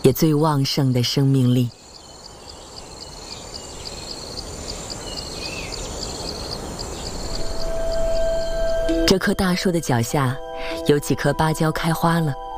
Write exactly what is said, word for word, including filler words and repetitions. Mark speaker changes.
Speaker 1: 也最旺盛的生命力。这棵大树的脚下，有几棵芭蕉开花了。